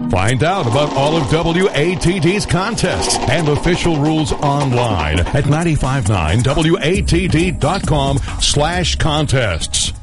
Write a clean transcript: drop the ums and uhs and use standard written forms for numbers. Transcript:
Find out about all of WATD's contests and official rules online at 959WATD.com/contests.